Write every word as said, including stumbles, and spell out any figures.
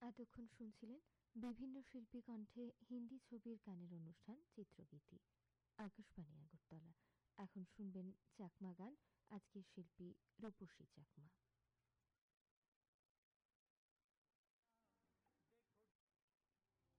এতক্ষণ শুনছিলেন বিভিন্ন শিল্পী কণ্ঠে হিন্দি ছবির গানের অনুষ্ঠান চিত্রগীতি। আকাশবাণী আগরতলা। এখন শুনবেন চাকমা গান। আজকের শিল্পী রূপসী চাকমা।